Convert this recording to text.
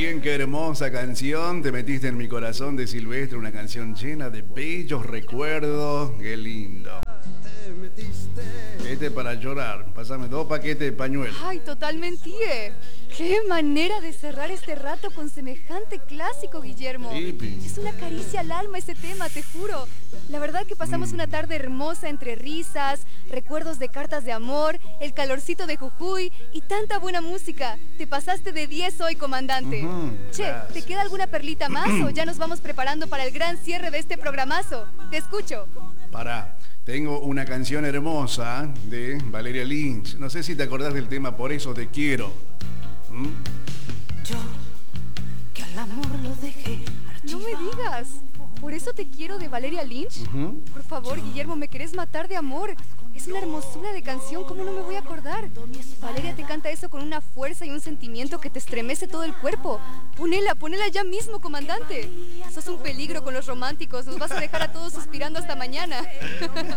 bien, qué hermosa canción. Te metiste en mi corazón de Silvestre, una canción llena de bellos recuerdos. Qué lindo. Este para llorar. Pásame 2 paquetes de pañuelo. Ay, totalmente. Qué manera de cerrar este rato con semejante clásico, Guillermo. Ipi. Es una caricia al alma ese tema, te juro. La verdad que pasamos una tarde hermosa entre risas, recuerdos de cartas de amor, el calorcito de Jujuy y tanta buena música. Te pasaste de 10 hoy, comandante. Che, Gracias. ¿te queda alguna perlita más o ya nos vamos preparando para el gran cierre de este programazo? Te escucho. Pará. Tengo una canción hermosa de Valeria Lynch. No sé si te acordás del tema Por eso te quiero. Yo, que al amor lo dejé No me digas. ¿Por eso te quiero de Valeria Lynch? Por favor, Guillermo, me querés matar de amor. Es una hermosura de canción, ¿cómo no me voy a acordar? Valeria te canta eso con una fuerza y un sentimiento que te estremece todo el cuerpo. Ponela ya mismo, comandante. Sos un peligro con los románticos, nos vas a dejar a todos suspirando hasta mañana.